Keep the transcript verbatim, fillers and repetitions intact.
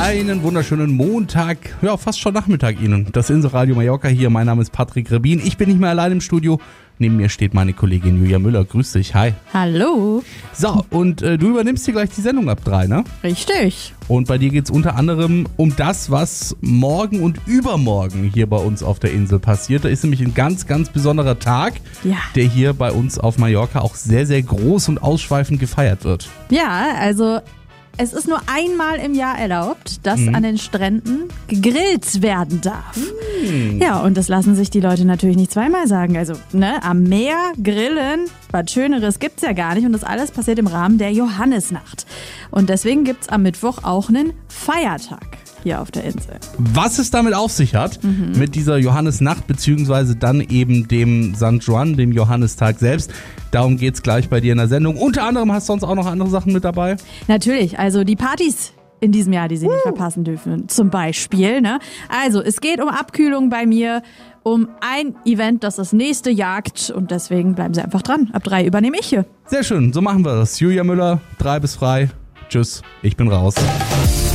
Einen wunderschönen Montag, ja fast schon Nachmittag Ihnen. Das Inselradio Mallorca hier, mein Name ist Patrick Rebin. Ich bin nicht mehr allein im Studio, neben mir steht meine Kollegin Julia Müller. Grüß dich, hi. Hallo. So, und äh, du übernimmst hier gleich die Sendung ab drei, ne? Richtig. Und bei dir geht es unter anderem um das, was morgen und übermorgen hier bei uns auf der Insel passiert. Da ist nämlich ein ganz, ganz besonderer Tag, Ja. der hier bei uns auf Mallorca auch sehr, sehr groß und ausschweifend gefeiert wird. Ja, also es ist nur einmal im Jahr erlaubt, dass Mhm. an den Stränden gegrillt werden darf. Mhm. Ja, und das lassen sich die Leute natürlich nicht zweimal sagen. Also, ne, am Meer grillen, was Schöneres gibt's ja gar nicht. Und das alles passiert im Rahmen der Johannisnacht. Und deswegen gibt's am Mittwoch auch einen Feiertag hier auf der Insel. Was es damit auf sich hat, Mhm. mit dieser Johannisnacht, beziehungsweise dann eben dem Sankt Juan, dem Johannistag selbst, darum geht's gleich bei dir in der Sendung. Unter anderem hast du sonst auch noch andere Sachen mit dabei? Natürlich, also die Partys in diesem Jahr, die sie nicht verpassen dürfen, zum Beispiel. Ne? Also es geht um Abkühlung bei mir, um ein Event, das das nächste jagt und deswegen bleiben Sie einfach dran. Ab drei übernehme ich hier. Sehr schön, so machen wir das. Julia Müller, drei bis frei. Tschüss, ich bin raus.